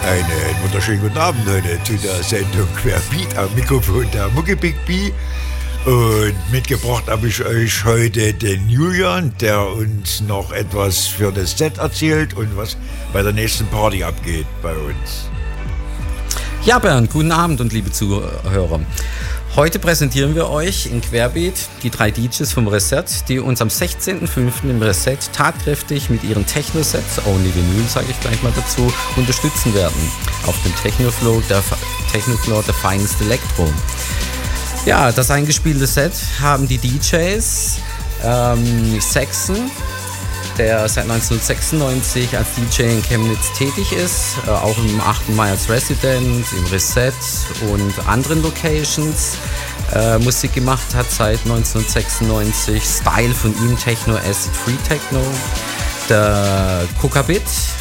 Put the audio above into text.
Einen wunderschönen guten Abend heute zu der Sendung Querbeat am Mikrofon der Mucki Big B. Und mitgebracht habe ich euch heute den Julian, der uns noch etwas für das Set erzählt und was bei der nächsten Party abgeht bei uns. Ja, Bernd, guten Abend und liebe Zuhörer. Heute präsentieren wir euch in Querbeat die 3 DJs vom Reset, die uns am 16.05. im Reset tatkräftig mit ihren Techno-Sets, Only Vinyl sage ich gleich mal dazu, unterstützen werden. Auf dem Techno-Floor, der Finest Electro. Ja, das eingespielte Set haben die DJs Saxon, der seit 1996 als DJ in Chemnitz tätig ist, auch im 8. Mai als Resident, im Reset und anderen Locations Musik gemacht hat seit 1996. Style von ihm Techno, Acid Free Techno. Der Cookabit